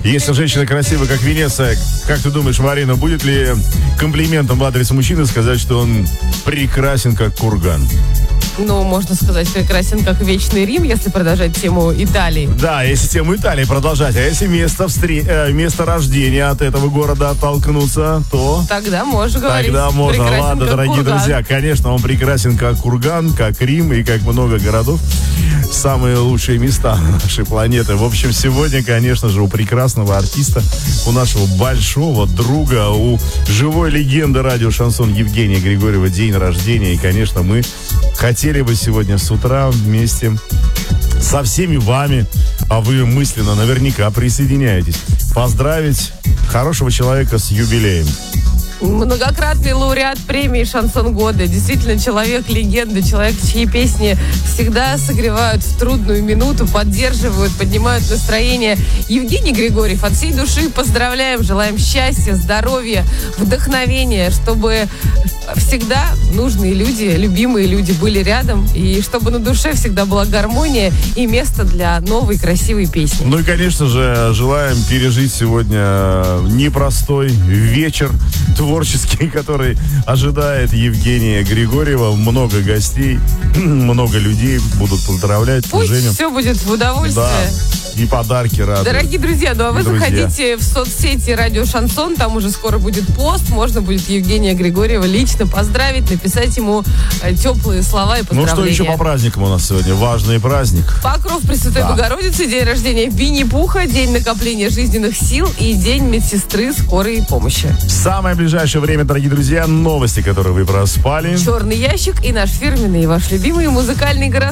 Если женщина красивая, как Венеция, как ты думаешь, Марина, будет ли комплиментом в адрес мужчины сказать, что он прекрасен, как курган? Ну, можно сказать, прекрасен, как Вечный Рим, если продолжать тему Италии. Да, если тему Италии продолжать, а если место рождения от этого города оттолкнуться, то... Тогда можно говорить. Тогда можно. Ладно, дорогие курган. друзья, конечно, он прекрасен, как курган, как Рим и как много городов. Самые лучшие места нашей планеты. В общем, сегодня, конечно же, у прекрасного артиста, у нашего большого друга, у живой легенды радио «Шансон» Евгения Григорьева день рождения. И, конечно, мы хотели бы сегодня с утра вместе со всеми вами, а вы мысленно наверняка присоединяетесь, поздравить хорошего человека с юбилеем. Многократный лауреат премии «Шансон года». Действительно, человек-легенда, человек, чьи песни всегда согревают в трудную минуту, поддерживают, поднимают настроение. Евгений Григорьев, от всей души поздравляем, желаем счастья, здоровья, вдохновения, чтобы всегда нужные люди, любимые люди были рядом, и чтобы на душе всегда была гармония и место для новой красивой песни. Ну и, конечно же, желаем пережить сегодня непростой вечер творческий, который ожидает Евгения Григорьева. Много гостей, много людей будут поздравлять. Пусть Женя. все будет в удовольствие. Да, и подарки радуют. Дорогие друзья, ну а вы заходите в соцсети «Радио Шансон», там уже скоро будет пост, можно будет Евгения Григорьева лично поздравить, написать ему теплые слова и поздравления. Ну что еще по праздникам у нас сегодня? Важный праздник. Покров Пресвятой Богородицы, день рождения Винни-Пуха, день накопления жизненных сил и день медсестры скорой помощи. В самое ближайшее время, дорогие друзья, новости, которые вы проспали. Черный ящик и наш фирменный, ваш любимый музыкальный гороскоп.